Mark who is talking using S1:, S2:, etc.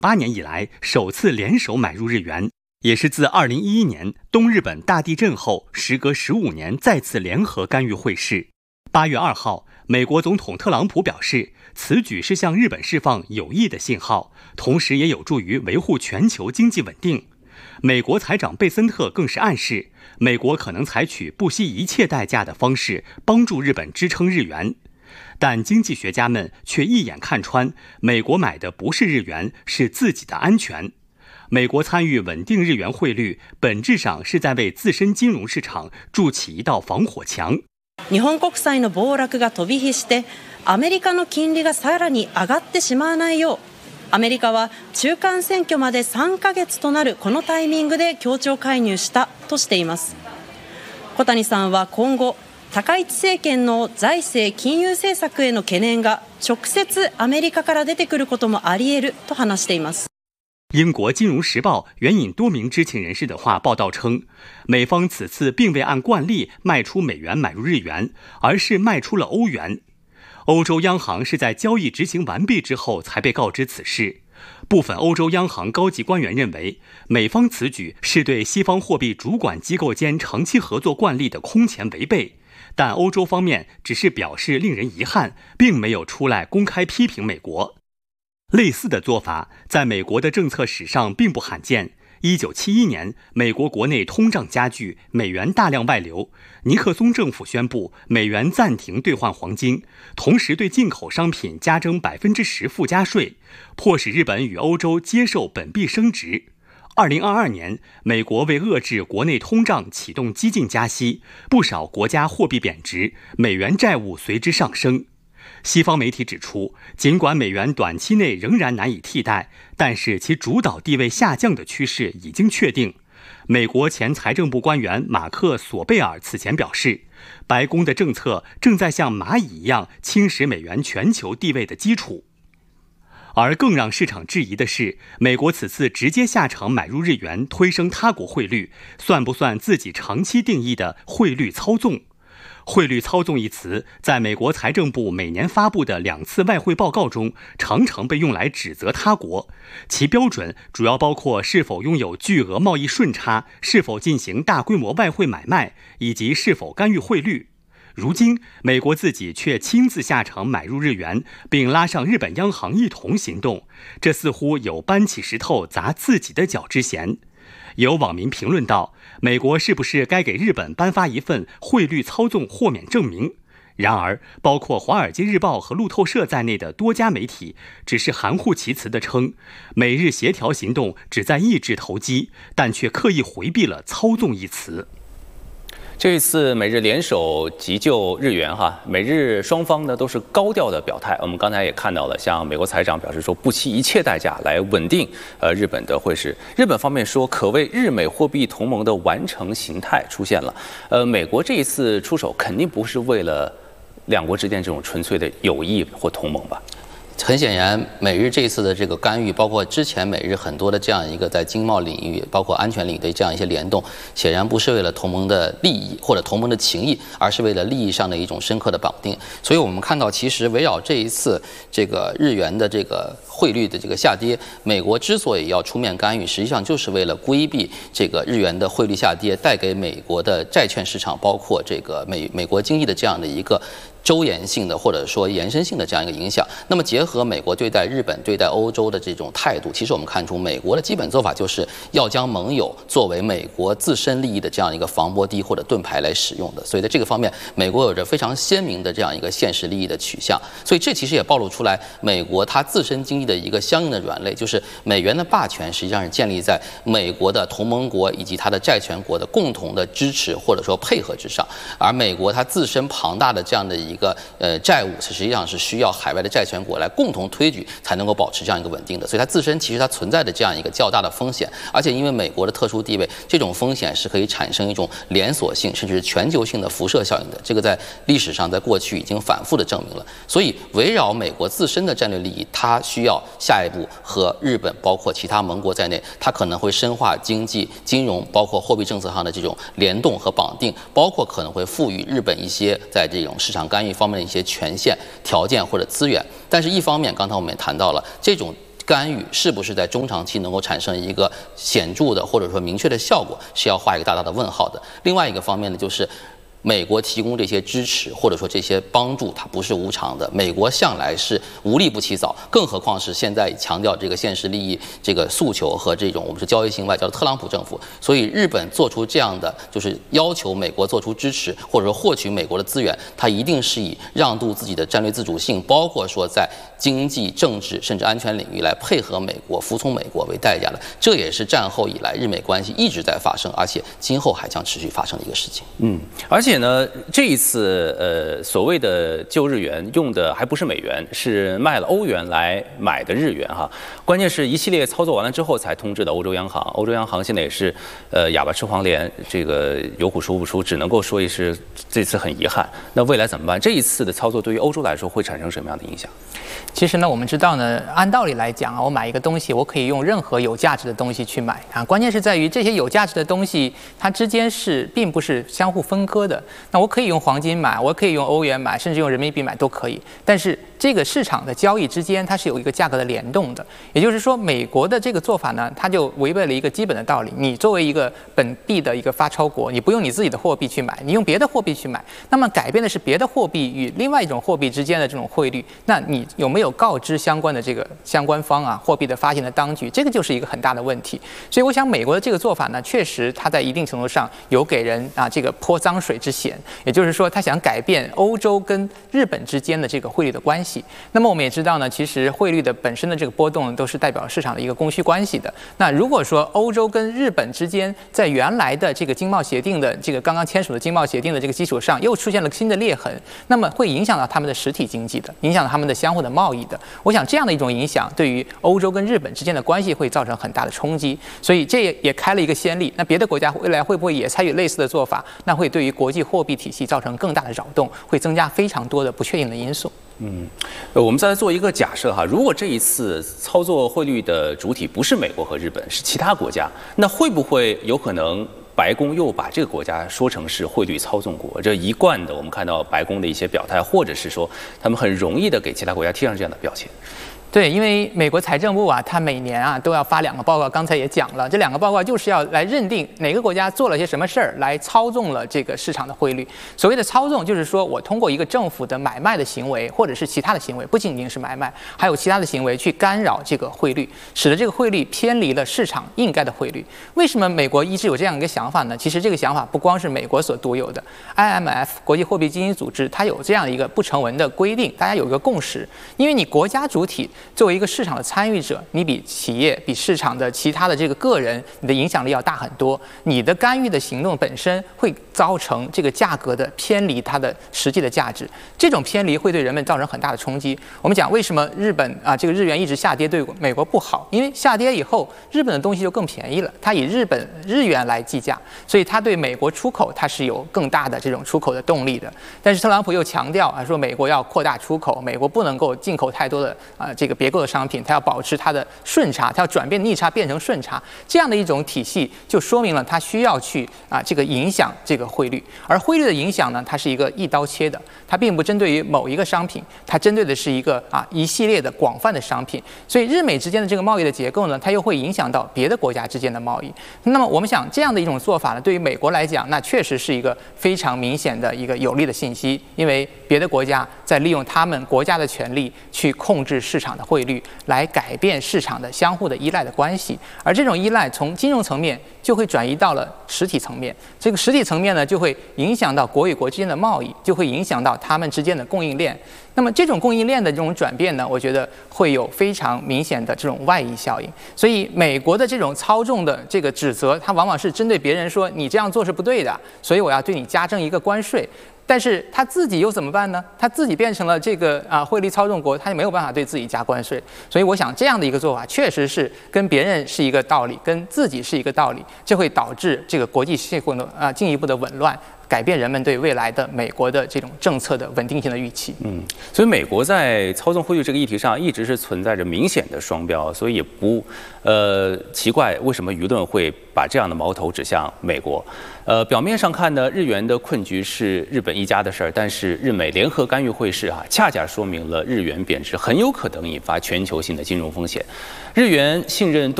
S1: 8年以来首次联手买入日元，也是自2011年东日本大地震后，时隔15年再次联合干预汇市。8月2号，美国总统特朗普表示，此举是向日本释放有益的信号，同时也有助于维护全球经济稳定。美国财长贝森特更是暗示，美国可能采取不惜一切代价的方式帮助日本支撑日元。但经济学家们却一眼看穿，美国买的不是日元，是自己的安全。美国参与稳定日元汇率，本質上是在为自身金融市場築起一道防火牆。
S2: 日本国債の暴落が飛び火して、アメリカの金利がさらに上がってしまわないよう、アメリカは中間選挙まで3ヶ月となるこのタイミングで協調介入したとしています。小谷さんは今後、高市政権の財政金融政策への懸念が直接アメリカから出てくることもあり得ると話しています。
S1: 英国《金融时报》援引多名知情人士的话报道称，美方此次并未按惯例卖出美元买入日元，而是卖出了欧元。欧洲央行是在交易执行完毕之后才被告知此事。部分欧洲央行高级官员认为，美方此举是对西方货币主管机构间长期合作惯例的空前违背，但欧洲方面只是表示令人遗憾，并没有出来公开批评美国。类似的做法在美国的政策史上并不罕见。1971年，美国国内通胀加剧，美元大量外流，尼克松政府宣布美元暂停兑换黄金，同时对进口商品加征10%附加税，迫使日本与欧洲接受本币升值。2022年，美国为遏制国内通胀启动激进加息，不少国家货币贬值，美元债务随之上升。西方媒体指出，尽管美元短期内仍然难以替代，但是其主导地位下降的趋势已经确定。美国前财政部官员马克·索贝尔此前表示，白宫的政策正在像蚂蚁一样侵蚀美元全球地位的基础。而更让市场质疑的是，美国此次直接下场买入日元，推升他国汇率，算不算自己长期定义的汇率操纵？汇率操纵一词在美国财政部每年发布的2次外汇报告中常常被用来指责他国，其标准主要包括是否拥有巨额贸易顺差、是否进行大规模外汇买卖以及是否干预汇率。如今美国自己却亲自下场买入日元，并拉上日本央行一同行动，这似乎有搬起石头砸自己的脚之嫌。有网民评论道，美国是不是该给日本颁发一份汇率操纵豁免证明？然而，包括《华尔街日报》和路透社在内的多家媒体只是含糊其辞地称，美日协调行动旨在抑制投机，但却刻意回避了操纵一词。
S3: 这一次美日联手急救日元美日双方呢都是高调的表态。我们刚才也看到了，像美国财长表示说不惜一切代价来稳定日本的汇市。日本方面说，可谓日美货币同盟的完成形态出现了。美国这一次出手肯定不是为了两国之间这种纯粹的友谊或同盟吧？
S4: 很显然，美日这一次的这个干预，包括之前美日很多的这样一个在经贸领域、包括安全领域的这样一些联动，显然不是为了同盟的利益或者同盟的情谊，而是为了利益上的一种深刻的绑定。所以我们看到，其实围绕这一次这个日元的这个汇率的这个下跌，美国之所以要出面干预，实际上就是为了规避这个日元的汇率下跌带给美国的债券市场，包括这个美国经济的这样的一个周延性的或者说延伸性的这样一个影响。那么结合美国对待日本、对待欧洲的这种态度，其实我们看出美国的基本做法就是要将盟友作为美国自身利益的这样一个防波堤或者盾牌来使用的。所以在这个方面，美国有着非常鲜明的这样一个现实利益的取向。所以这其实也暴露出来美国它自身经济的一个相应的软肋，就是美元的霸权实际上是建立在美国的同盟国以及它的债权国的共同的支持或者说配合之上，而美国它自身庞大的这样的一个债务，实际上是需要海外的债权国来共同推举才能够保持这样一个稳定的。所以它自身其实它存在的这样一个较大的风险，而且因为美国的特殊地位，这种风险是可以产生一种连锁性甚至是全球性的辐射效应的。这个在历史上在过去已经反复的证明了。所以围绕美国自身的战略利益，它需要下一步和日本包括其他盟国在内，它可能会深化经济、金融包括货币政策上的这种联动和绑定，包括可能会赋予日本一些在这种市场干预方面的一些权限、条件或者资源。但是一方面，刚才我们也谈到了，这种干预是不是在中长期能够产生一个显著的或者说明确的效果，是要画一个大大的问号的。另外一个方面呢，就是美国提供这些支持或者说这些帮助，它不是无偿的。美国向来是无利不起早，更何况是现在强调这个现实利益、这个诉求和这种我们是交易性外交的特朗普政府。所以日本做出这样的，就是要求美国做出支持，或者说获取美国的资源，它一定是以让渡自己的战略自主性，包括说在经济、政治甚至安全领域来配合美国、服从美国为代价的。这也是战后以来日美关系一直在发生，而且今后还将持续发生的一个事情。
S3: 而且呢，这一次所谓的救日元用的还不是美元，是卖了欧元来买的日元哈。关键是一系列操作完了之后才通知的欧洲央行。欧洲央行现在也是哑巴吃黄连，这个有苦说不出，只能够说一是这次很遗憾。那未来怎么办？这一次的操作对于欧洲来说会产生什么样的影响？
S5: 其实呢，我们知道呢，按道理来讲啊，我买一个东西，我可以用任何有价值的东西去买啊。关键是在于这些有价值的东西，它之间并不是相互分割的。那我可以用黄金买，我可以用欧元买，甚至用人民币买都可以。但是这个市场的交易之间，它是有一个价格的联动的。也就是说，美国的这个做法呢，它就违背了一个基本的道理。你作为一个本地的一个发钞国，你不用你自己的货币去买，你用别的货币去买，那么改变的是别的货币与另外一种货币之间的这种汇率。那你有没有告知相关的这个相关方啊，货币的发行的当局？这个就是一个很大的问题。所以我想，美国的这个做法呢，确实它在一定程度上有给人这个泼脏水之嫌。也就是说，他想改变欧洲跟日本之间的这个汇率的关系。那么我们也知道呢，其实汇率的本身的这个波动都是代表市场的一个供需关系的。那如果说欧洲跟日本之间在原来的这个经贸协定的这个刚刚签署的经贸协定的这个基础上又出现了新的裂痕，那么会影响到他们的实体经济的，影响到他们的相互的贸易的。我想这样的一种影响对于欧洲跟日本之间的关系会造成很大的冲击，所以这也开了一个先例。那别的国家未来会不会也采取类似的做法？那会对于国际货币体系造成更大的扰动，会增加非常多的不确定的因素。
S3: 我们再来做一个假设哈，如果这一次操作汇率的主体不是美国和日本，是其他国家，那会不会有可能白宫又把这个国家说成是汇率操纵国？这一贯的我们看到白宫的一些表态，或者是说他们很容易的给其他国家贴上这样的标签。
S5: 对，因为美国财政部它每年都要发2个报告，刚才也讲了，这2个报告就是要来认定哪个国家做了些什么事儿，来操纵了这个市场的汇率。所谓的操纵，就是说我通过一个政府的买卖的行为，或者是其他的行为，不仅仅是买卖，还有其他的行为去干扰这个汇率，使得这个汇率偏离了市场应该的汇率。为什么美国一直有这样一个想法呢？其实这个想法不光是美国所独有的 ，IMF 国际货币基金组织它有这样一个不成文的规定，大家有一个共识，因为你国家主体作为一个市场的参与者，你比企业、比市场的其他的这个个人，你的影响力要大很多。你的干预的行动本身会造成这个价格的偏离它的实际的价值，这种偏离会对人们造成很大的冲击。我们讲为什么日本这个日元一直下跌对美国不好，因为下跌以后日本的东西就更便宜了，它以日元来计价，所以它对美国出口它是有更大的这种出口的动力的。但是特朗普又强调说美国要扩大出口，美国不能够进口太多的这个别购的商品，它要保持它的顺差，它要转变逆差变成顺差，这样的一种体系就说明了它需要去这个影响这个汇率。而汇率的影响呢，它是一个一刀切的，它并不针对于某一个商品，它针对的是一个一系列的广泛的商品。所以日美之间的这个贸易的结构呢，它又会影响到别的国家之间的贸易。那么我们想这样的一种做法呢，对于美国来讲，那确实是一个非常明显的一个有利的信息，因为别的国家在利用他们国家的权力去控制市场的汇率，来改变市场的相互的依赖的关系。而这种依赖从金融层面就会转移到了实体层面，这个实体层面呢，就会影响到国与国之间的贸易，就会影响到他们之间的供应链。那么这种供应链的这种转变呢，我觉得会有非常明显的这种外溢效应。所以美国的这种操纵的这个指责，它往往是针对别人说你这样做是不对的，所以我要对你加征一个关税。但是他自己又怎么办呢？他自己变成了这个汇率操纵国，他也没有办法对自己加关税。所以我想这样的一个做法确实是跟别人是一个道理，跟自己是一个道理，这会导致这个国际气氛的进一步的紊乱， 改变人们对未来的美国的这种政策的稳定性的预期。
S3: 所以美国在操纵汇率这个议题上一直是存在着明显的双标，所以也不奇怪为什么舆论会把这样的矛头指向美国。表面上看呢，日元的困局是日本一家的事儿，但是日美联合干预汇市恰恰说明了日元贬值很有可能引发全球性的金融风险。日元信任度